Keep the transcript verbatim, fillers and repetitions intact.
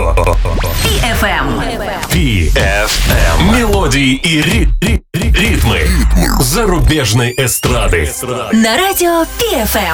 пи эф эм. пи эф эм. Мелодии и ри- ри- ри- ритмы зарубежной эстрады. На радио пи эф эм.